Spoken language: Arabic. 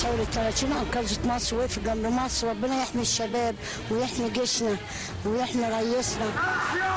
ثورة 30 أنقذت مصر وقفت جنب مصر. ربنا يحمي الشباب ويحمي جيشنا ويحمي رئيسنا.